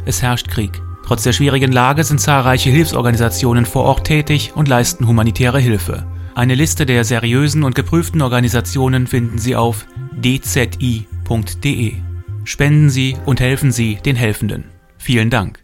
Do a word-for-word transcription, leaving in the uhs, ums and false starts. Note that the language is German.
Es herrscht Krieg. Trotz der schwierigen Lage sind zahlreiche Hilfsorganisationen vor Ort tätig und leisten humanitäre Hilfe. Eine Liste der seriösen und geprüften Organisationen finden Sie auf d z i punkt d e. Spenden Sie und helfen Sie den Helfenden. Vielen Dank.